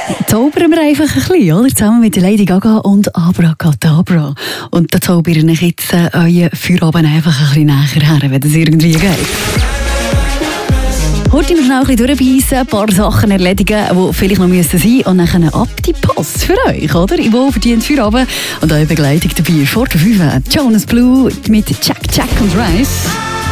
Zaubern wir einfach ein bisschen, oder? Zusammen mit Lady Gaga und Abracadabra. Und da zaubern ich jetzt euren Feierabend einfach ein bisschen näher her, wenn das irgendwie geht. Heute müssen wir noch ein bisschen durchbeissen, ein paar Sachen erledigen, die vielleicht noch sein müssen. Und dann ab die Post für euch, oder? Ich will verdient Feierabend. Und eure Begleitung dabei. Vor der 5 Jonas Blue mit Jack und Rice.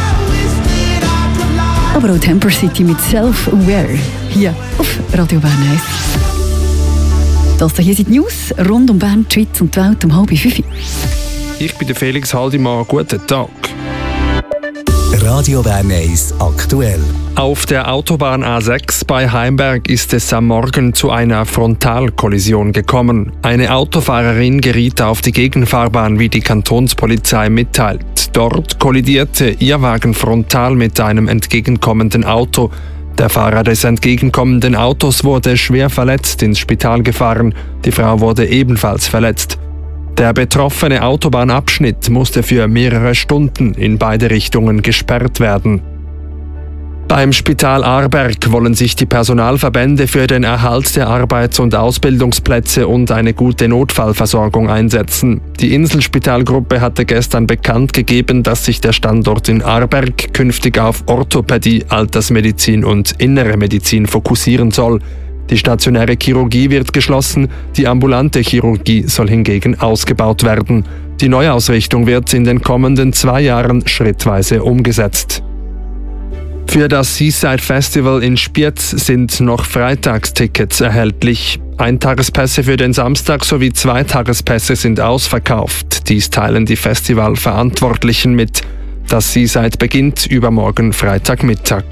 Aber auch Temper City mit Self-Aware. Hier auf Radio Bern 1. Das hier sind die News rund um Bern, die Schweiz und die Welt um 4:30. Ich bin der Felix Haldimann. Guten Tag. Radio Bern 1 aktuell. Auf der Autobahn A6 bei Heimberg ist es am Morgen zu einer Frontalkollision gekommen. Eine Autofahrerin geriet auf die Gegenfahrbahn, wie die Kantonspolizei mitteilt. Dort kollidierte ihr Wagen frontal mit einem entgegenkommenden Auto. Der Fahrer des entgegenkommenden Autos wurde schwer verletzt ins Spital gefahren. Die Frau wurde ebenfalls verletzt. Der betroffene Autobahnabschnitt musste für mehrere Stunden in beide Richtungen gesperrt werden. Beim Spital Aarberg wollen sich die Personalverbände für den Erhalt der Arbeits- und Ausbildungsplätze und eine gute Notfallversorgung einsetzen. Die Inselspitalgruppe hatte gestern bekannt gegeben, dass sich der Standort in Aarberg künftig auf Orthopädie, Altersmedizin und Innere Medizin fokussieren soll. Die stationäre Chirurgie wird geschlossen, die ambulante Chirurgie soll hingegen ausgebaut werden. Die Neuausrichtung wird in den kommenden 2 Jahren schrittweise umgesetzt. Für das Seaside Festival in Spiez sind noch Freitagstickets erhältlich. Eintagespässe für den Samstag sowie 2-Tagespässe sind ausverkauft. Dies teilen die Festivalverantwortlichen mit. Das Seaside beginnt übermorgen Freitagmittag.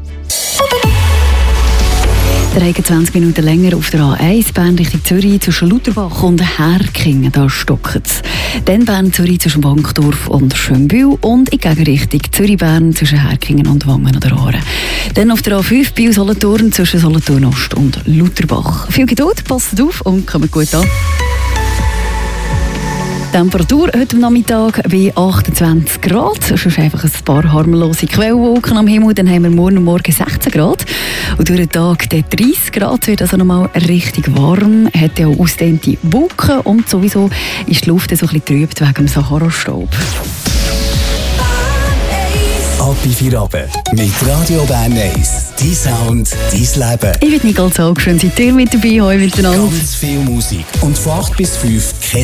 20 Minuten länger auf der A1 Bern Richtung Zürich zwischen Lutherbach und Herkingen, da stockt es. Dann Bern-Zürich zwischen Wankdorf und Schönbühl und in Gegenrichtung Zürich-Bern zwischen Herkingen und Wangen oder Aare. Dann auf der A5 Biel-Solothurn zwischen Solothurn-Ost und Lutherbach. Viel Geduld, passt auf und kommt gut an. Temperatur heute am Nachmittag bei 28 Grad. Sonst einfach ein paar harmlose Quellwolken am Himmel. Dann haben wir morgen 16 Grad. Und durch den Tag 30 Grad wird also nochmal richtig warm. Hat ja auch ausdehnte Wolken und sowieso ist die Luft so ein bisschen trübt wegen dem Sahara-Staub. Ab in Feierabend mit Radio Bern 1. Dein Sound, dein Leben. Ich bin Nicole Zog, schön seid ihr mit dabei heute miteinander. Ganz viel Musik und von 8 bis 5